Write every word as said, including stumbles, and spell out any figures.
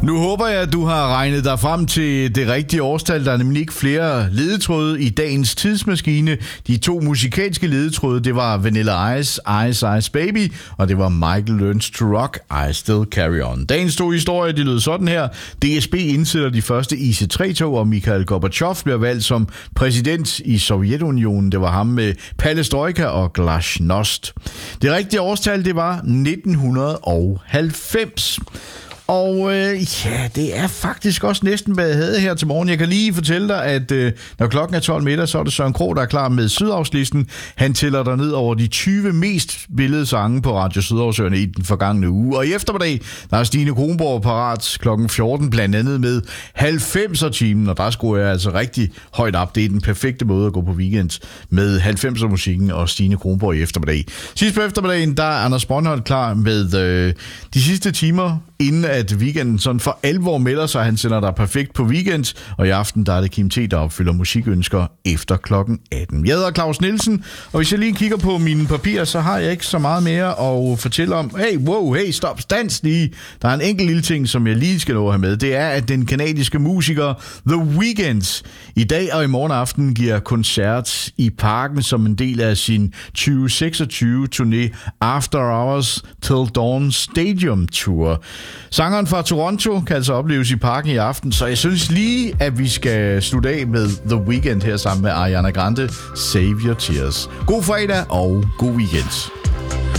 Nu håber jeg, at du har regnet dig frem til det rigtige årstal. Der er nemlig ikke flere ledetråde i dagens tidsmaskine. De to musikalske ledetråde, det var Vanilla Ice, Ice Ice Baby, og det var Michael Learns to Rock, I Still Carry On. Dagens to historier, de lød sådan her. D S B indsætter de første I C tre tog, og Mikhail Gorbachev bliver valgt som præsident i Sovjetunionen. Det var ham med Perestrojka og Glasnost. Det rigtige årstal, det var nitten halvfems. Og øh, ja, det er faktisk også næsten, hvad jeg havde her til morgen. Jeg kan lige fortælle dig, at øh, når klokken er tolv middag, så er det Søren Krog, der er klar med Sydhavslisten. Han tæller der ned over de tyve mest spillede sange på Radio Sydhavsøerne i den forgangne uge. Og i eftermiddag, der er Stine Kronborg parat klokken fjorten, blandt andet med halvfemser-timen. Og der skruer jeg altså rigtig højt op. Det er den perfekte måde at gå på weekend med halvfemser-musikken og Stine Kronborg i eftermiddag. Sidst på eftermiddagen, der er Anders Brøndholt klar med øh, de sidste timer, inden at weekenden sådan for alvor melder sig. Han sender dig perfekt på weekend, og i aften der er det Kim T, der opfylder musikønsker efter klokken atten. Jeg hedder Claus Nielsen, og hvis jeg lige kigger på mine papirer, så har jeg ikke så meget mere at fortælle om. Hey, wow, hey, stop, stands lige. Der er en enkelt lille ting, som jeg lige skal nå at have med. Det er, at den kanadiske musiker The Weeknd i dag og i morgen aften giver koncert i Parken som en del af sin tyve seksogtyve turné After Hours Till Dawn Stadium Tour. Sangeren fra Toronto kan altså opleves i Parken i aften, så jeg synes lige, at vi skal slutte af med The Weeknd her sammen med Ariana Grande. Save Your Tears. God fredag og god weekend.